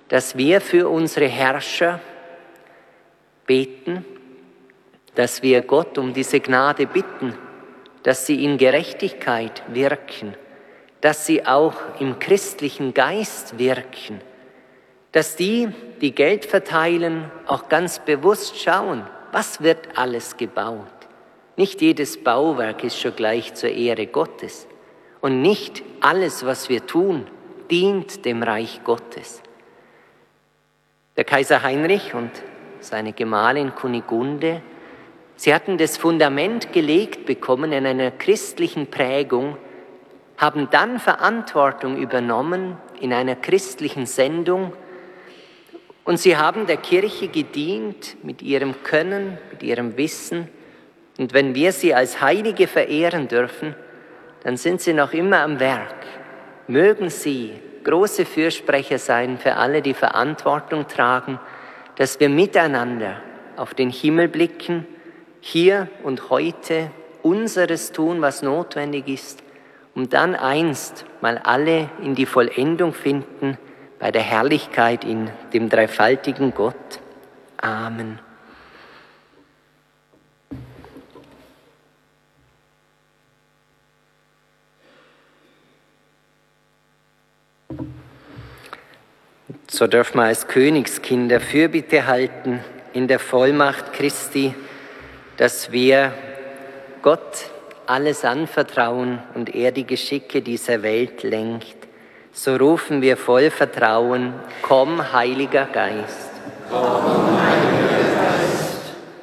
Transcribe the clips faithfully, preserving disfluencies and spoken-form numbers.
dass wir für unsere Herrscher beten, dass wir Gott um diese Gnade bitten, dass sie in Gerechtigkeit wirken, dass sie auch im christlichen Geist wirken, dass die, die Geld verteilen, auch ganz bewusst schauen, was wird alles gebaut. Nicht jedes Bauwerk ist schon gleich zur Ehre Gottes. Und nicht alles, was wir tun, dient dem Reich Gottes. Der Kaiser Heinrich und seine Gemahlin Kunigunde, sie hatten das Fundament gelegt bekommen in einer christlichen Prägung, haben dann Verantwortung übernommen in einer christlichen Sendung und sie haben der Kirche gedient mit ihrem Können, mit ihrem Wissen. Und wenn wir sie als Heilige verehren dürfen, dann sind sie noch immer am Werk. Mögen sie große Fürsprecher sein für alle, die Verantwortung tragen, dass wir miteinander auf den Himmel blicken, hier und heute unseres tun, was notwendig ist, um dann einst mal alle in die Vollendung finden, bei der Herrlichkeit in dem dreifaltigen Gott. Amen. So dürfen wir als Königskinder Fürbitte halten in der Vollmacht Christi, dass wir Gott alles anvertrauen und er die Geschicke dieser Welt lenkt. So rufen wir voll Vertrauen, komm, Heiliger Geist. Komm, Heiliger Geist.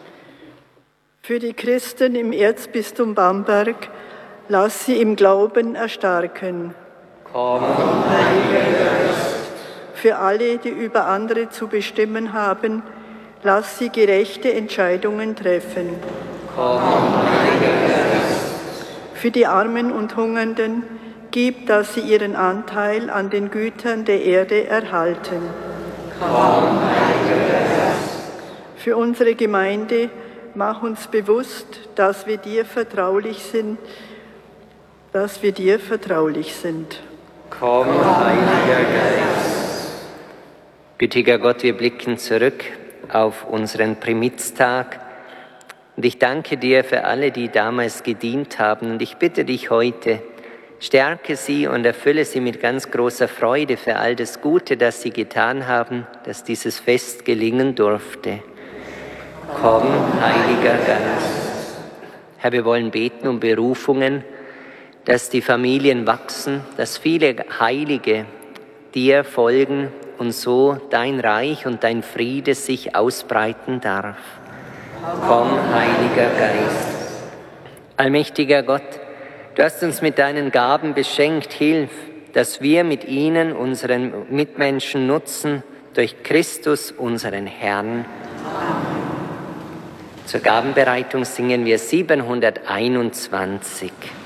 Für die Christen im Erzbistum Bamberg, lass sie im Glauben erstarken. Komm, Heiliger Geist. Für alle, die über andere zu bestimmen haben, lass sie gerechte Entscheidungen treffen. Komm, Heiliger Geist. Für die Armen und Hungernden, gib, dass sie ihren Anteil an den Gütern der Erde erhalten. Komm, Heiliger Geist. Für unsere Gemeinde, mach uns bewusst, dass wir dir vertraulich sind, dass wir dir vertraulich sind. Komm, Heiliger Geist. Gütiger Gott, wir blicken zurück auf unseren Primitztag und ich danke dir für alle, die damals gedient haben und ich bitte dich heute, stärke sie und erfülle sie mit ganz großer Freude für all das Gute, das sie getan haben, dass dieses Fest gelingen durfte. Komm, Heiliger Geist. Herr, wir wollen beten um Berufungen, dass die Familien wachsen, dass viele Heilige dir folgen und so dein Reich und dein Friede sich ausbreiten darf. Komm, Heiliger Geist. Allmächtiger Gott, du hast uns mit deinen Gaben beschenkt, hilf, dass wir mit ihnen unseren Mitmenschen nutzen, durch Christus, unseren Herrn. Amen. Zur Gabenbereitung singen wir siebenhunderteinundzwanzig.